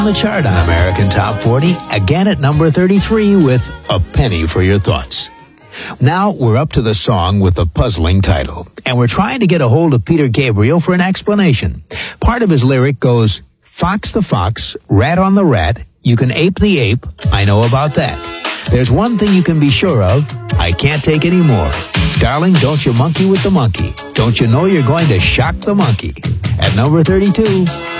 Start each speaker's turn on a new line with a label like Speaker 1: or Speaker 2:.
Speaker 1: the chart on American Top 40, again at number 33 with A Penny for Your Thoughts. Now we're up to the song with the puzzling title, and we're trying to get a hold of Peter Gabriel for an explanation. Part of his lyric goes, "Fox the fox, rat on the rat, you can ape the ape, I know about that. There's one thing you can be sure of, I can't take any more. Darling, don't you monkey with the monkey. Don't you know you're going to shock the monkey?" At number 32,